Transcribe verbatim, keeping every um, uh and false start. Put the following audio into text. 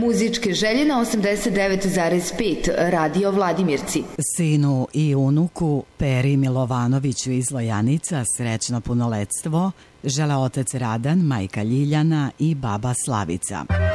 muzičke želje na osamdeset devet zarez pet Radio Vladimirci. Sinu i unuku Peri Milovanoviću iz Lojanica srećno punoletstvo žele otac Radan, majka Ljiljana i baba Slavica.